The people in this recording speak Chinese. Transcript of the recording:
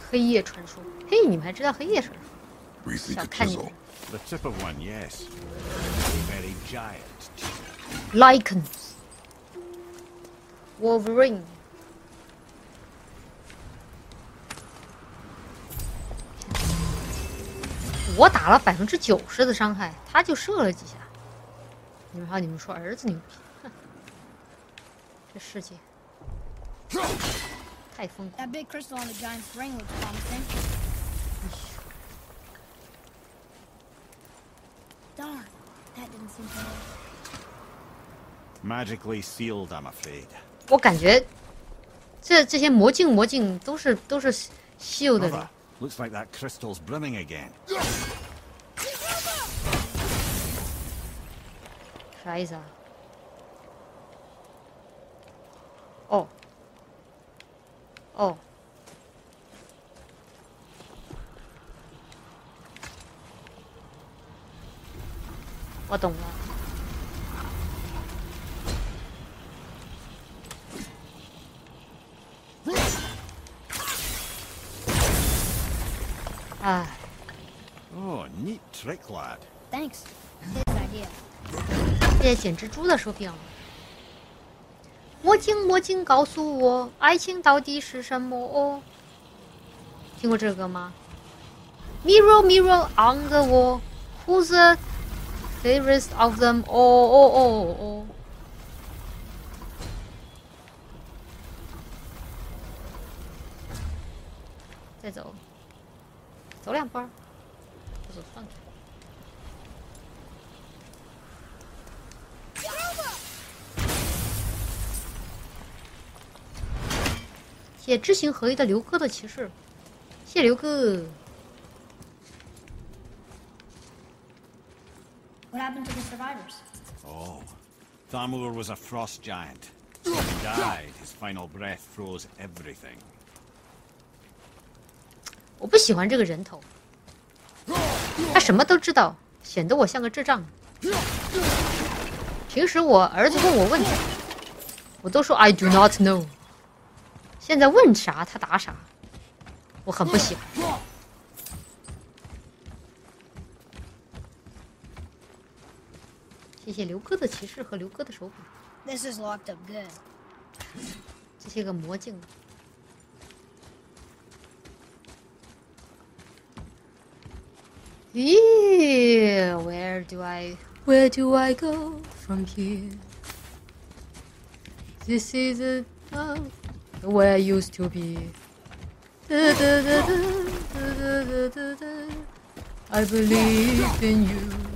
黑夜传说，嘿，你们还知道黑夜传说？ We seek 想 a 看你 chisel. 们。 The tip of one, yes. A very giant chisel. Lycans Wolverine 我打了90%的伤害，他就射了几下。你们说儿子牛逼，哼，这世界太疯狂。 That big crystal on the giant's ring looks promising. Darn, that didn't seem to work. Magically sealed, I'm afraid. 我感觉这些魔镜都是秀的 Brother, looks like that crystal's brimming again. 啥意思啊？哦，哦，我懂了。哎， Oh, neat trick, lad. Thanks. His idea. 谢谢捡蜘蛛的手柄。魔镜，告诉我，爱情到底是什么？听过这个歌吗 ？Mirror, mirror on the wall, who's the fairest of them all？ 再走，走2波，不走放开。 谢知行合一的刘哥的骑士，谢刘哥。 What happened to the survivors? Oh, Thamur was a frost giant. So when he died, his final breath froze everything. 我不喜欢这个人头，他什么都知道，显得我像个智障。平时我儿子问我问题，我都说 I do not know。现在问啥他答啥，我很不喜欢。谢谢刘哥的骑士和刘哥的手柄， This is locked up good. 这些个魔镜。 Yeah, where do I go from here? This is the where I used to be. I believe in you.